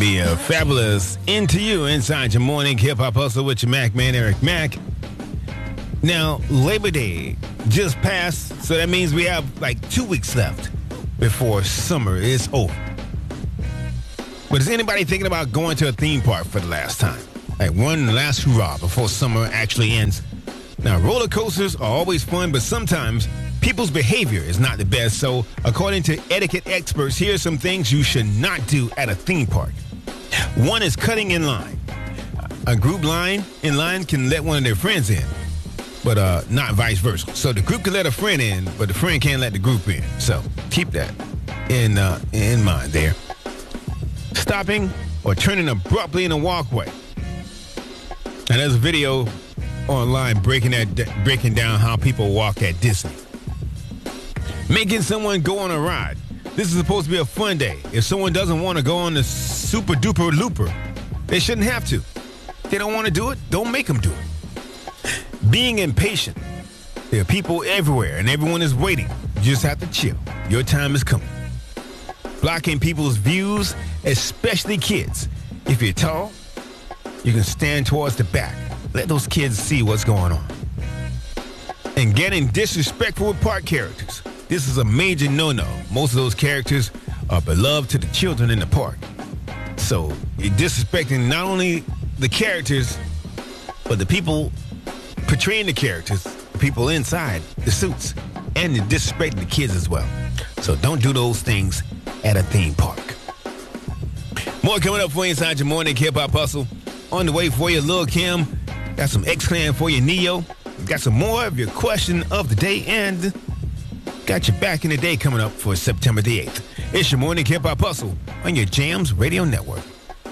be a fabulous end to you inside your morning hip-hop hustle with your Mac man, Eric Mac. Now, Labor Day just passed, so that means we have like 2 weeks left before summer is over. But is anybody thinking about going to a theme park for the last time? Like one last hurrah before summer actually ends? Now, roller coasters are always fun, but sometimes people's behavior is not the best. So, according to etiquette experts, here are some things you should not do at a theme park. One is cutting in line. A group line can let one of their friends in, but not vice versa. So the group can let a friend in, but the friend can't let the group in. So keep that in mind there. Stopping or turning abruptly in a walkway. And there's a video online breaking down how people walk at Disney. Making someone go on a ride. This is supposed to be a fun day. If someone doesn't want to go on the super duper looper, they shouldn't have to. If they don't want to do it, don't make them do it. Being impatient. There are people everywhere and everyone is waiting. You just have to chill. Your time is coming. Blocking people's views, especially kids. If you're tall, you can stand towards the back. Let those kids see what's going on. And getting disrespectful with park characters. This is a major no-no. Most of those characters are beloved to the children in the park. So you're disrespecting not only the characters, but the people portraying the characters, the people inside the suits, and you're disrespecting the kids as well. So don't do those things at a theme park. More coming up for you inside your morning hip-hop hustle. On the way for you, Lil Kim. Got some X-Clan for you, Neo. Got some more of your question of the day, and got you back in the day coming up for September the 8th. It's your morning hip-hop hustle on your Jams Radio Network.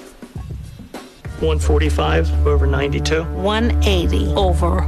145 over 92. 180 over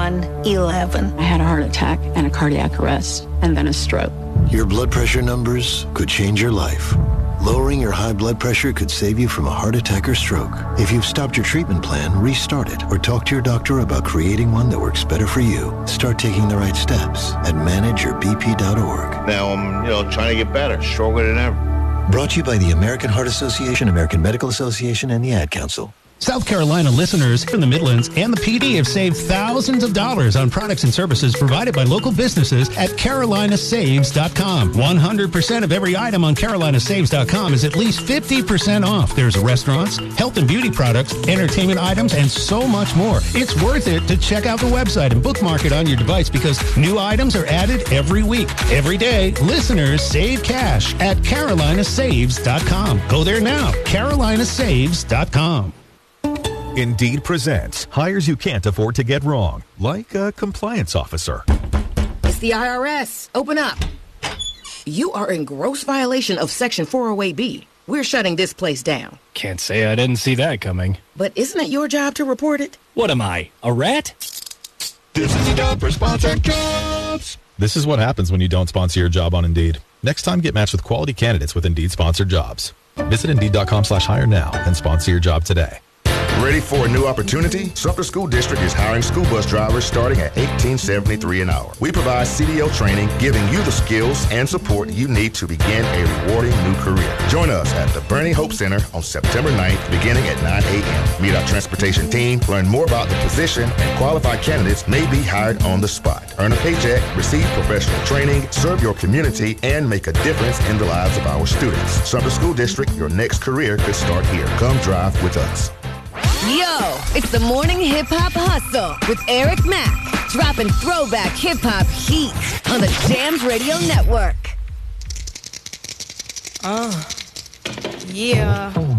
111. I had a heart attack and a cardiac arrest and then a stroke. Your blood pressure numbers could change your life. Lowering your high blood pressure could save you from a heart attack or stroke. If you've stopped your treatment plan, restart it or talk to your doctor about creating one that works better for you. Start taking the right steps at manageyourbp.org. Now I'm, trying to get better, stronger than ever. Brought to you by the American Heart Association, American Medical Association, and the Ad Council. South Carolina listeners from the Midlands and the PD have saved thousands of dollars on products and services provided by local businesses at carolinasaves.com. 100% of every item on carolinasaves.com is at least 50% off. There's restaurants, health and beauty products, entertainment items, and so much more. It's worth it to check out the website and bookmark it on your device because new items are added every week. Every day, listeners save cash at carolinasaves.com. Go there now, carolinasaves.com. Indeed presents hires you can't afford to get wrong, like a compliance officer. It's the IRS. Open up. You are in gross violation of Section 408B. We're shutting this place down. Can't say I didn't see that coming. But isn't it your job to report it? What am I, a rat? This is the job for sponsored jobs. This is what happens when you don't sponsor your job on Indeed. Next time, get matched with quality candidates with Indeed sponsored jobs. Visit Indeed.com/hire now and sponsor your job today. Ready for a new opportunity? Sumter School District is hiring school bus drivers starting at $18.73 an hour. We provide CDL training, giving you the skills and support you need to begin a rewarding new career. Join us at the Bernie Hope Center on September 9th, beginning at 9 a.m. Meet our transportation team, learn more about the position, and qualified candidates may be hired on the spot. Earn a paycheck, receive professional training, serve your community, and make a difference in the lives of our students. Sumter School District, your next career could start here. Come drive with us. Yo, it's the Morning Hip Hop Hustle with Eric Mack, dropping throwback hip hop heat on the Jams Radio Network. Yeah.